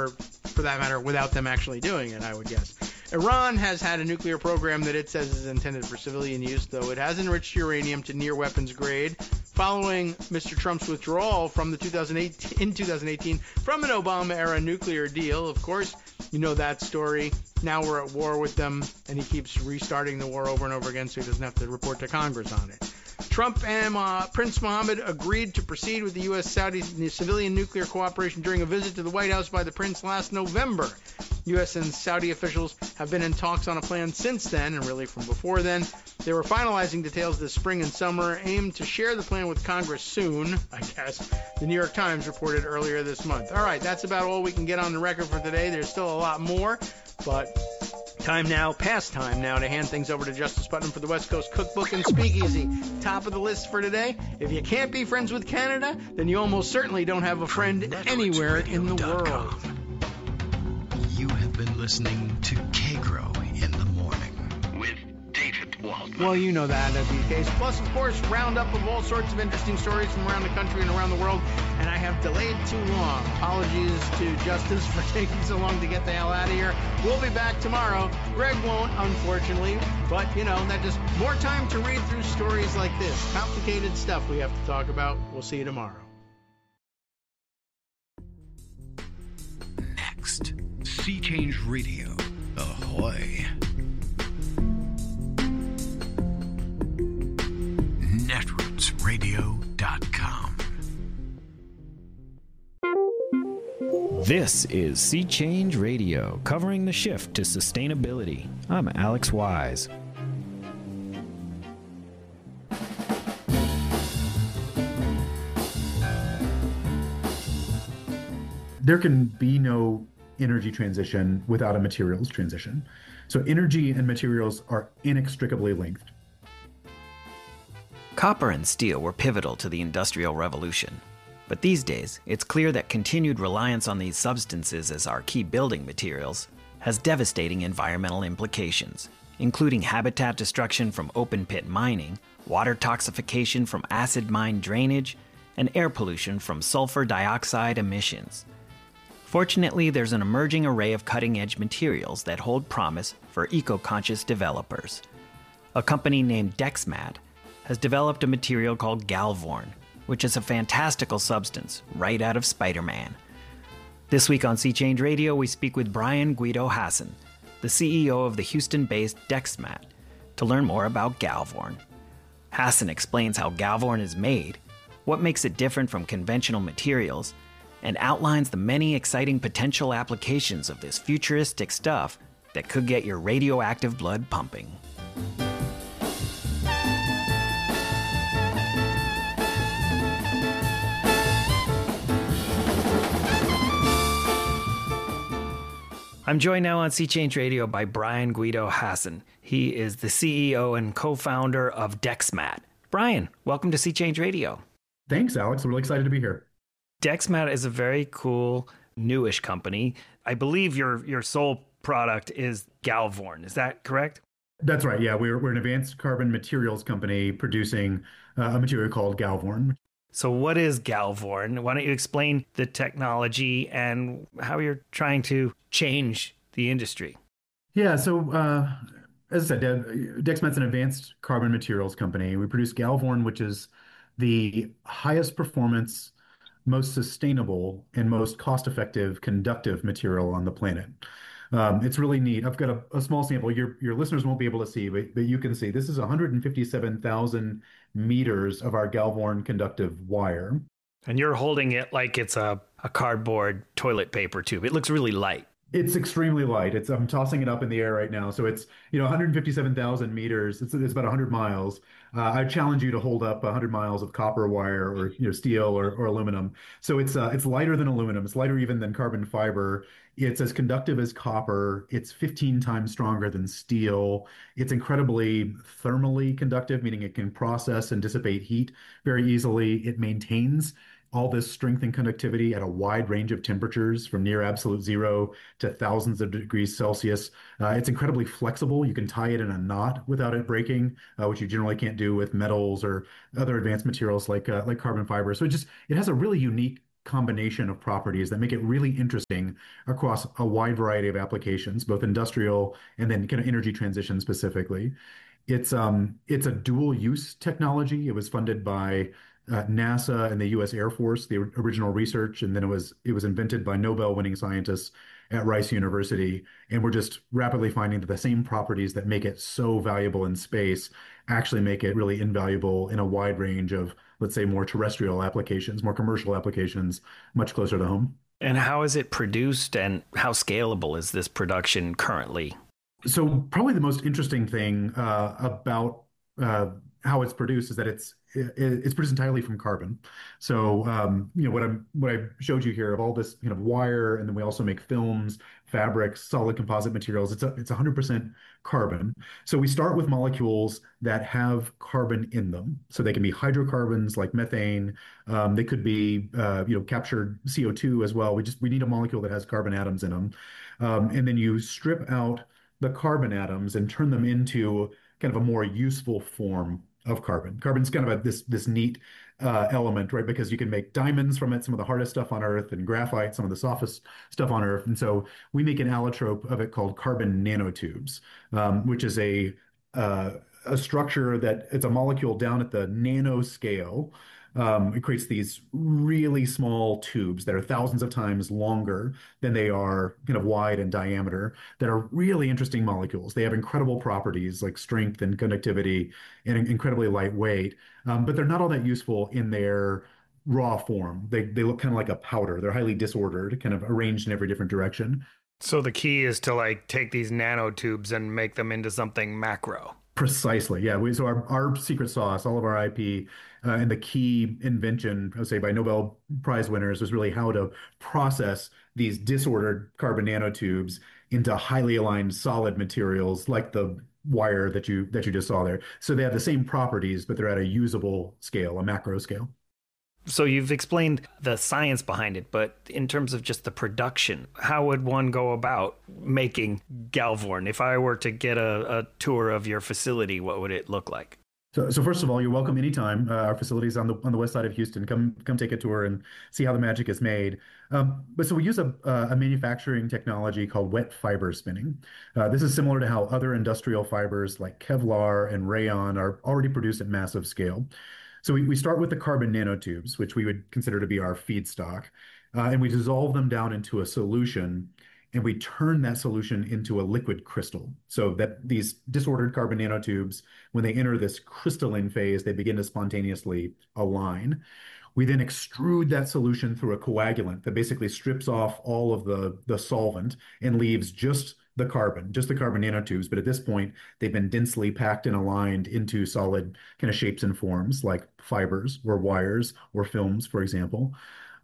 for that matter, without them actually doing it, I would guess. Iran has had a nuclear program that it says is intended for civilian use, though it has enriched uranium to near weapons grade following Mr. Trump's withdrawal from the 2018 from an Obama-era nuclear deal. Of course, you know that story. Now we're at war with them, and he keeps restarting the war over and over again so he doesn't have to report to Congress on it. Trump and Prince Mohammed agreed to proceed with the U.S.-Saudi civilian nuclear cooperation during a visit to the White House by the prince last November. U.S. and Saudi officials have been in talks on a plan since then, and really from before then. They were finalizing details this spring and summer, aimed to share the plan with Congress soon, I guess. The New York Times reported earlier this month. All right, that's about all we can get on the record for today. There's still a lot more, but past time now to hand things over to Justice Putnam for the West Coast Cookbook and Speakeasy. Top of the list for today. If you can't be friends with Canada, then you almost certainly don't have a friend anywhere in the world. You have been listening to Kagro in the Morning with David Waldman. Well, you know that as the case. Plus, of course, roundup of all sorts of interesting stories from around the country and around the world. And I have delayed too long. Apologies to Justice for taking so long to get the hell out of here. We'll be back tomorrow. Greg won't, unfortunately. But, you know, that just more time to read through stories like this. Complicated stuff we have to talk about. We'll see you tomorrow. Next, Sea Change Radio. Ahoy. Netrootsradio.com. This is Sea Change Radio, covering the shift to sustainability. I'm Alex Wise. There can be no energy transition without a materials transition. So energy and materials are inextricably linked. Copper and steel were pivotal to the Industrial Revolution. But these days, it's clear that continued reliance on these substances as our key building materials has devastating environmental implications, including habitat destruction from open-pit mining, water toxification from acid mine drainage, and air pollution from sulfur dioxide emissions. Fortunately, there's an emerging array of cutting-edge materials that hold promise for eco-conscious developers. A company named Dexmat has developed a material called Galvorn, which is a fantastical substance right out of Spider-Man. This week on Sea Change Radio, we speak with Brian Guido Hasson, the CEO of the Houston-based Dexmat, to learn more about Galvorn. Hasson explains how Galvorn is made, what makes it different from conventional materials, and outlines the many exciting potential applications of this futuristic stuff that could get your radioactive blood pumping. I'm joined now on Sea Change Radio by Brian Guido Hasson. He is the CEO and co-founder of Dexmat. Brian, welcome to Sea Change Radio. Thanks, Alex. I'm really excited to be here. Dexmat is a very cool, newish company. I believe your sole product is Galvorn. Is that correct? That's right. Yeah, we're an advanced carbon materials company producing a material called Galvorn. So what is Galvorn? Why don't you explain the technology and how you're trying to change the industry? Yeah, so as I said, Dexmat's an advanced carbon materials company. We produce Galvorn, which is the highest performance, most sustainable, and most cost-effective conductive material on the planet. It's really neat. I've got a small sample. Your listeners won't be able to see, but you can see. This is 157,000 meters of our Galvorn conductive wire. And you're holding it like it's a cardboard toilet paper tube. It looks really light. It's extremely light. I'm tossing it up in the air right now. So it's 157,000 meters. It's about 100 miles. I challenge you to hold up 100 miles of copper wire or steel or aluminum. So it's lighter than aluminum. It's lighter even than carbon fiber. It's as conductive as copper. It's 15 times stronger than steel. It's incredibly thermally conductive, meaning it can process and dissipate heat very easily. It maintains all this strength and conductivity at a wide range of temperatures from near absolute zero to thousands of degrees Celsius. It's incredibly flexible. You can tie it in a knot without it breaking, which you generally can't do with metals or other advanced materials like carbon fiber. So it has a really unique combination of properties that make it really interesting across a wide variety of applications, both industrial and then kind of energy transition specifically. It's a dual use technology. It was funded by NASA and the U.S. Air Force, the original research, and then it was invented by Nobel winning scientists at Rice University. And we're just rapidly finding that the same properties that make it so valuable in space actually make it really invaluable in a wide range of, let's say, more terrestrial applications, more commercial applications, much closer to home. And how is it produced, and how scalable is this production currently? So probably the most interesting thing about how it's produced is that it's produced entirely from carbon. So what I showed you here of all this kind of wire, and then we also make films, fabrics, solid composite materials. It's 100% carbon. So we start with molecules that have carbon in them. So they can be hydrocarbons like methane. They could be captured CO2 as well. We need a molecule that has carbon atoms in them, and then you strip out the carbon atoms and turn them into kind of a more useful form of carbon. Carbon's kind of this neat element, right? Because you can make diamonds from it, some of the hardest stuff on Earth, and graphite, some of the softest stuff on Earth. And so we make an allotrope of it called carbon nanotubes, which is a structure that it's a molecule down at the nanoscale. It creates these really small tubes that are thousands of times longer than they are kind of wide in diameter, that are really interesting molecules. They have incredible properties like strength and conductivity and incredibly lightweight, but they're not all that useful in their raw form. They look kind of like a powder. They're highly disordered, kind of arranged in every different direction. So the key is to take these nanotubes and make them into something macro. Precisely. Yeah. So our secret sauce, all of our IP, and the key invention, I would say, by Nobel Prize winners was really how to process these disordered carbon nanotubes into highly aligned solid materials like the wire that you just saw there. So they have the same properties, but they're at a usable scale, a macro scale. So you've explained the science behind it, but in terms of just the production, how would one go about making Galvorn? If I were to get a tour of your facility, what would it look like? So first of all, you're welcome anytime. Our facility is on the west side of Houston. Come take a tour and see how the magic is made. But so we use a manufacturing technology called wet fiber spinning. This is similar to how other industrial fibers like Kevlar and rayon are already produced at massive scale. So we start with the carbon nanotubes, which we would consider to be our feedstock, and we dissolve them down into a solution, and we turn that solution into a liquid crystal. So that these disordered carbon nanotubes, when they enter this crystalline phase, they begin to spontaneously align. We then extrude that solution through a coagulant that basically strips off all of the solvent and leaves just the carbon nanotubes. But at this point, they've been densely packed and aligned into solid kind of shapes and forms like fibers or wires or films, for example.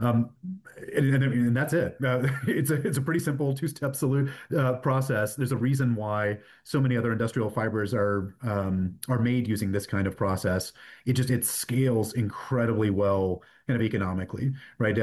And that's it. It's a pretty simple two-step process. There's a reason why so many other industrial fibers are made using this kind of process. It scales incredibly well, kind of economically, right?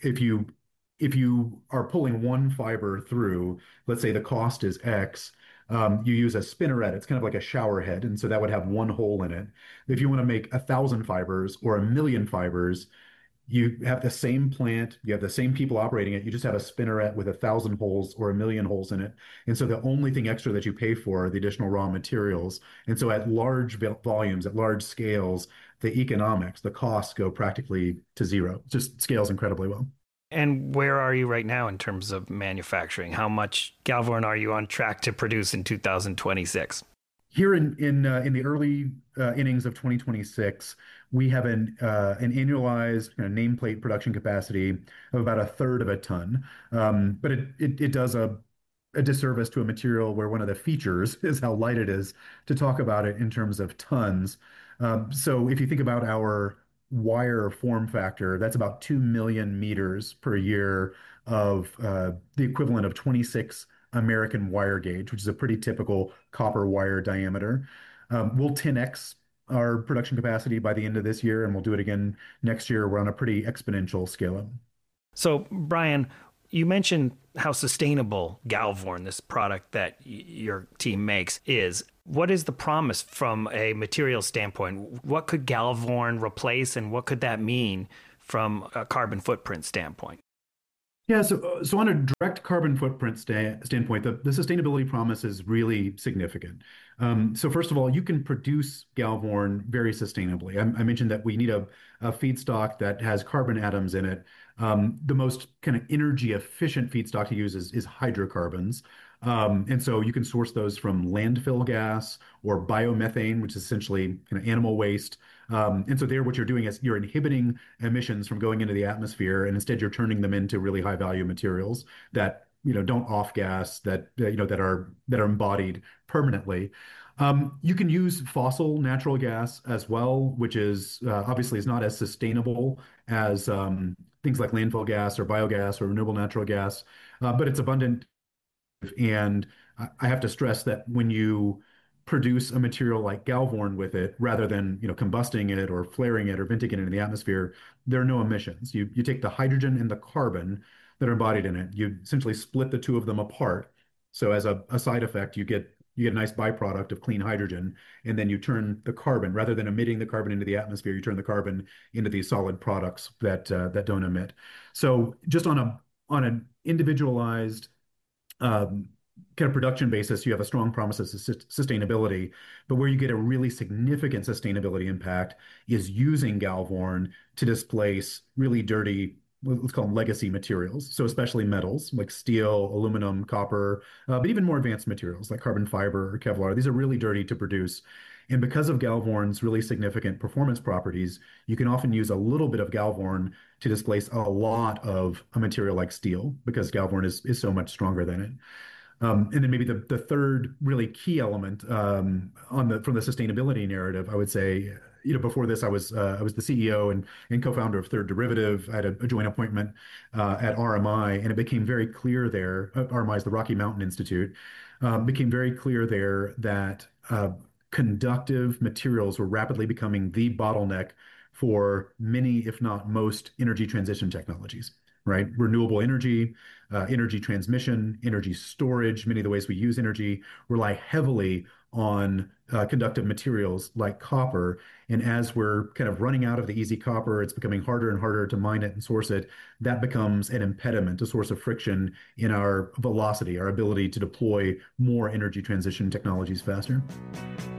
If you are pulling one fiber through, let's say the cost is X. You use a spinneret. It's kind of like a shower head, and so that would have one hole in it. If you want to make 1,000 fibers or 1,000,000 fibers, you have the same plant, you have the same people operating it. You just have a spinneret with 1,000 holes or 1,000,000 holes in it. And so the only thing extra that you pay for are the additional raw materials. And so at large volumes, at large scales, the economics, the costs go practically to zero. It just scales incredibly well. And where are you right now in terms of manufacturing? How much Galvorn are you on track to produce in 2026? Here in the early innings of 2026, we have an annualized nameplate production capacity of about 1/3 of a ton. But it does a disservice to a material where one of the features is how light it is to talk about it in terms of tons. So if you think about our wire form factor, that's about 2 million meters per year of the equivalent of 26 American wire gauge, which is a pretty typical copper wire diameter. We'll 10x our production capacity by the end of this year, and we'll do it again next year. We're on a pretty exponential scale up. So, Brian, you mentioned how sustainable Galvorn, this product that your team makes, is. What is the promise from a material standpoint? What could Galvorn replace, and what could that mean from a carbon footprint standpoint? Yeah, so on a direct carbon footprint standpoint, the sustainability promise is really significant. So first of all, you can produce Galvorn very sustainably. I mentioned that we need a feedstock that has carbon atoms in it. The most kind of energy efficient feedstock to use is hydrocarbons. And so you can source those from landfill gas or biomethane, which is essentially kind of animal waste. And so there, what you're doing is you're inhibiting emissions from going into the atmosphere, and instead you're turning them into really high value materials that don't off gas, that are embodied permanently. You can use fossil natural gas as well, which is obviously is not as sustainable as things like landfill gas or biogas or renewable natural gas, but it's abundant. And I have to stress that when you produce a material like Galvorn with it, rather than combusting it or flaring it or venting it into the atmosphere, there are no emissions. You take the hydrogen and the carbon that are embodied in it. You essentially split the two of them apart. So as a side effect, you get a nice byproduct of clean hydrogen, and then you turn the carbon, rather than emitting the carbon into the atmosphere, you turn the carbon into these solid products that don't emit. So just on an individualized kind of production basis, you have a strong promise of sustainability. But where you get a really significant sustainability impact is using Galvorn to displace really dirty, let's call them legacy materials. So especially metals like steel, aluminum, copper, but even more advanced materials like carbon fiber or Kevlar. These are really dirty to produce. And because of Galvorn's really significant performance properties, you can often use a little bit of Galvorn to displace a lot of a material like steel, because Galvorn is so much stronger than it. And then maybe the third really key element from the sustainability narrative, I would say, before this, I was the CEO and co-founder of Third Derivative. I had a joint appointment at RMI, and it became very clear there. RMI is the Rocky Mountain Institute. Became very clear there that conductive materials were rapidly becoming the bottleneck for many, if not most, energy transition technologies, right? Renewable energy, energy transmission, energy storage, many of the ways we use energy rely heavily on conductive materials like copper. And as we're kind of running out of the easy copper, it's becoming harder and harder to mine it and source it. That becomes an impediment, a source of friction in our velocity, our ability to deploy more energy transition technologies faster.